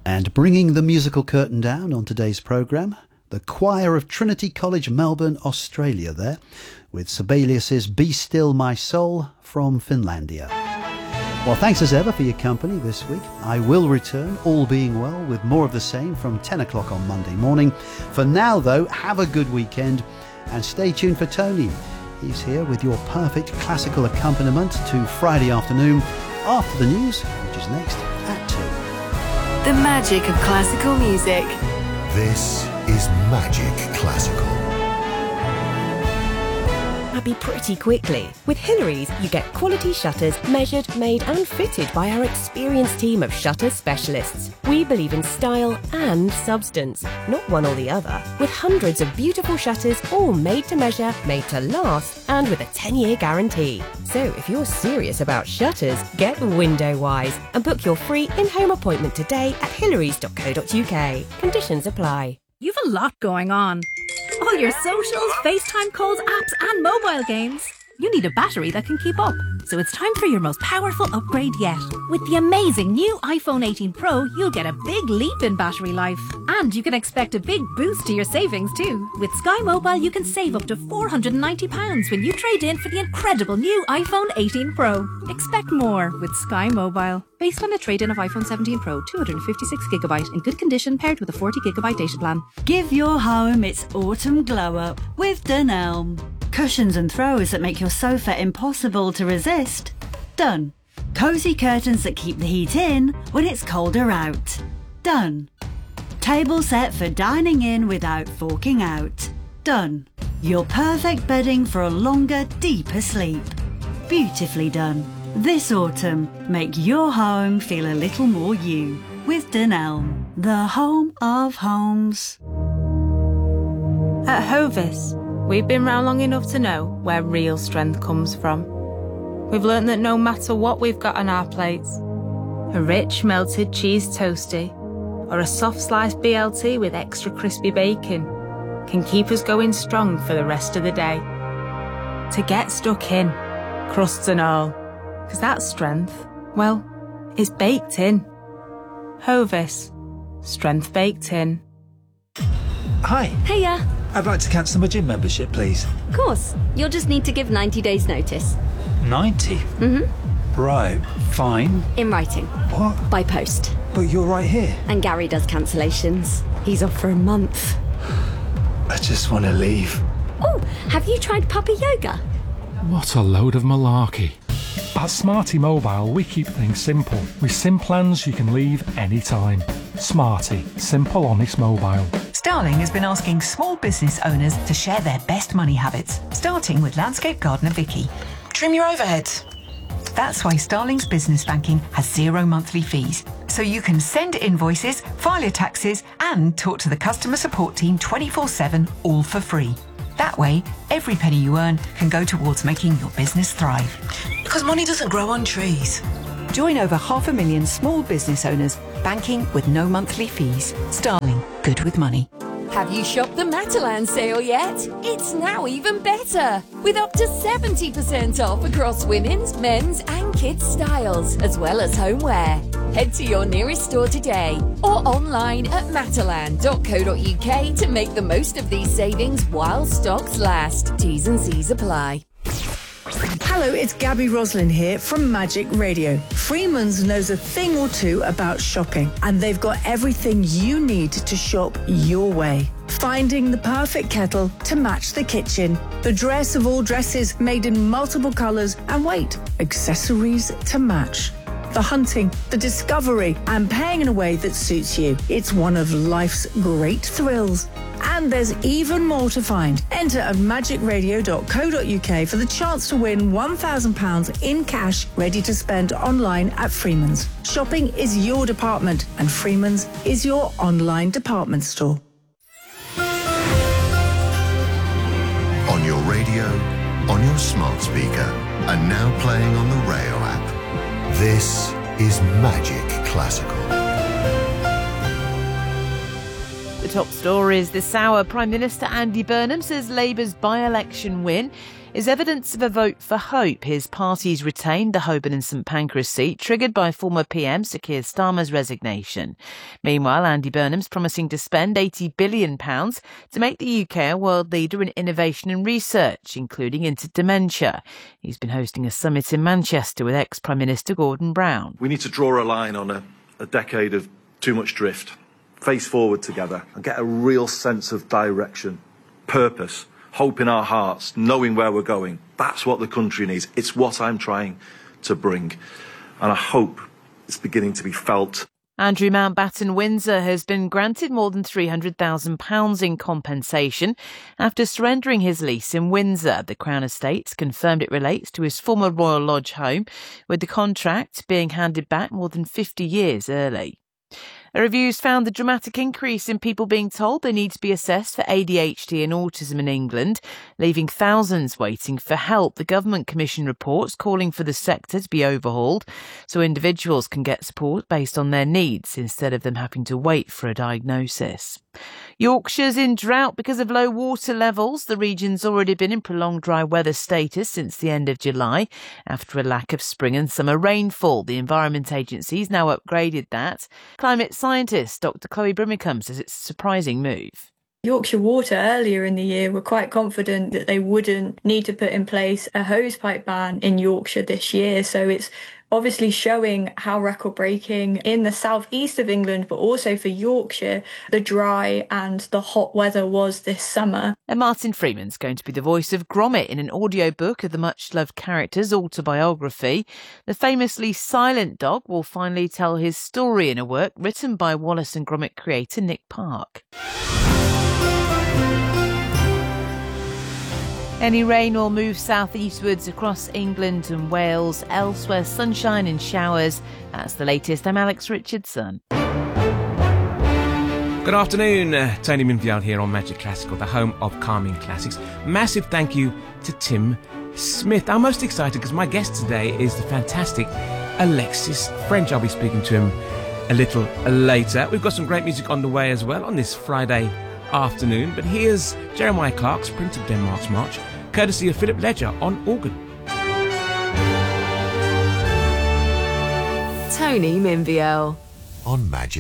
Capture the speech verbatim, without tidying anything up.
And bringing the musical curtain down on today's programme, the choir of Trinity College, Melbourne, Australia there, with Sibelius's Be Still My Soul from Finlandia. Well, thanks as ever for your company this week. I will return, all being well, with more of the same from ten o'clock on Monday morning. For now, though, have a good weekend and stay tuned for Tony. He's here with your perfect classical accompaniment to Friday afternoon after the news, which is next at two. The magic of classical music. This is Magic Classical. Happy pretty quickly. With Hillary's, you get quality shutters measured, made and fitted by our experienced team of shutter specialists. We believe in style and substance, not one or the other. With hundreds of beautiful shutters, all made to measure, made to last, and with a ten-year guarantee. So if you're serious about shutters, get Window-Wise and book your free in-home appointment today at hillarys dot co dot uk. Conditions apply. You've a lot going on. All your socials, FaceTime calls, apps and mobile games. You need a battery that can keep up. So it's time for your most powerful upgrade yet. With the amazing new iPhone eighteen Pro, you'll get a big leap in battery life. And you can expect a big boost to your savings too. With Sky Mobile, you can save up to four hundred ninety pounds when you trade in for the incredible new iPhone eighteen Pro. Expect more with Sky Mobile. Based on a trade-in of iPhone seventeen Pro, two hundred fifty-six gigabyte in good condition paired with a forty gigabyte data plan. Give your home its autumn glow-up with Dunelm. Cushions and throws that make your sofa impossible to resist. Done. Cosy curtains that keep the heat in when it's colder out. Done. Table set for dining in without forking out. Done. Your perfect bedding for a longer, deeper sleep. Beautifully done. This autumn, make your home feel a little more you with Dunelm, the home of homes. At Hovis, we've been round long enough to know where real strength comes from. We've learnt that no matter what we've got on our plates, a rich melted cheese toasty or a soft sliced B L T with extra crispy bacon can keep us going strong for the rest of the day. To get stuck in, crusts and all, because that strength, well, it's baked in. Hovis, strength baked in. Hi. Hiya. I'd like to cancel my gym membership, please. Of course. You'll just need to give ninety days notice. ninety? Mm-hmm. Right, fine. In writing. What? By post. But you're right here. And Gary does cancellations. He's off for a month. I just want to leave. Oh, have you tried puppy yoga? What a load of malarkey. At Smarty Mobile, we keep things simple. With SIM plans you can leave anytime. Smarty, simple, honest mobile. Starling has been asking small business owners to share their best money habits, starting with landscape gardener Vicky. Trim your overheads. That's why Starling's business banking has zero monthly fees. So you can send invoices, file your taxes, and talk to the customer support team twenty-four seven, all for free. That way, every penny you earn can go towards making your business thrive. Because money doesn't grow on trees. Join over half a million small business owners, banking with no monthly fees. Starling, good with money. Have you shopped the Matalan sale yet? It's now even better, with up to seventy percent off across women's, men's and kids' styles, as well as homeware. Head to your nearest store today or online at matalan dot co dot uk to make the most of these savings while stocks last. T's and C's apply. Hello, it's Gabby Roslin here from Magic Radio. Freeman's knows a thing or two about shopping, and they've got everything you need to shop your way. Finding the perfect kettle to match the kitchen, the dress of all dresses made in multiple colours, and wait, accessories to match. The hunting, the discovery, and paying in a way that suits you. It's one of life's great thrills. And there's even more to find. Enter at magic radio dot co dot uk for the chance to win one thousand pounds in cash ready to spend online at Freeman's. Shopping is your department, and Freeman's is your online department store. On your radio, on your smart speaker, and now playing on the Rayo app. This is Magic Classical. The top stories this hour. Prime Minister Andy Burnham says Labour's by-election win is evidence of a vote for hope. His party's retained the Holborn and St Pancras seat, triggered by former P M Sir Keir Starmer's resignation. Meanwhile, Andy Burnham's promising to spend eighty billion pounds to make the U K a world leader in innovation and research, including into dementia. He's been hosting a summit in Manchester with ex-Prime Minister Gordon Brown. We need to draw a line on a, a decade of too much drift, face forward together and get a real sense of direction, purpose, hope in our hearts, knowing where we're going. That's what the country needs. It's what I'm trying to bring. And I hope it's beginning to be felt. Andrew Mountbatten Windsor has been granted more than three hundred thousand pounds in compensation after surrendering his lease in Windsor. The Crown Estates confirmed it relates to his former Royal Lodge home, with the contract being handed back more than fifty years early. A review's found the dramatic increase in people being told they need to be assessed for A D H D and autism in England, leaving thousands waiting for help. The Government Commission reports calling for the sector to be overhauled so individuals can get support based on their needs instead of them having to wait for a diagnosis. Yorkshire's in drought because of low water levels. The region's already been in prolonged dry weather status since the end of July after a lack of spring and summer rainfall. The Environment Agency's now upgraded that. Climate scientist Doctor Chloe Brimicombe says it's a surprising move. Yorkshire Water earlier in the year were quite confident that they wouldn't need to put in place a hosepipe ban in Yorkshire this year. So it's obviously showing how record-breaking in the southeast of England, but also for Yorkshire, the dry and the hot weather was this summer. And Martin Freeman's going to be the voice of Gromit in an audiobook of the much-loved character's autobiography. The famously silent dog will finally tell his story in a work written by Wallace and Gromit creator Nick Park. Any rain will move southeastwards across England and Wales. Elsewhere, sunshine and showers. That's the latest. I'm Alex Richardson. Good afternoon. Uh, Tony Minfield here on Magic Classical, the home of calming classics. Massive thank you to Tim Smith. I'm most excited because my guest today is the fantastic Alexis French. I'll be speaking to him a little later. We've got some great music on the way as well on this Friday afternoon. But here's Jeremiah Clark's Prince of Denmark's March, courtesy of Philip Ledger on organ. Tony Minviel on Magic.